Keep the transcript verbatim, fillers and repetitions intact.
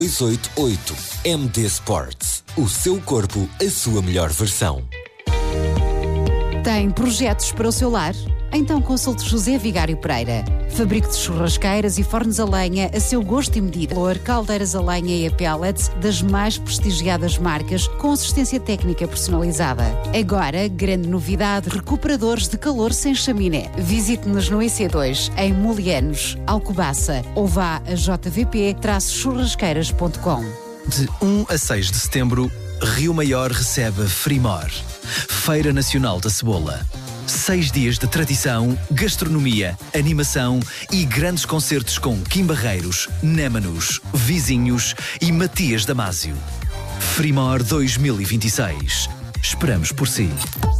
dois oito oito. M D Sports. O seu corpo, a sua melhor versão. Tem projetos para o seu lar? Então consulte José Vigário Pereira. Fabrico de churrasqueiras e fornos a lenha a seu gosto e medida. Caldeiras a lenha e a pellets das mais prestigiadas marcas com assistência técnica personalizada. Agora, grande novidade, recuperadores de calor sem chaminé. Visite-nos no I C dois, em Molianos, Alcobaça, ou vá a j v p churrasqueiras ponto com. De um a seis de setembro, Rio Maior recebe a Frimor, Feira Nacional da Cebola. Seis dias de tradição, gastronomia, animação e grandes concertos com Kim Barreiros, Némanos, Vizinhos e Matias Damasio. Frimor dois mil e vinte e seis. Esperamos por si.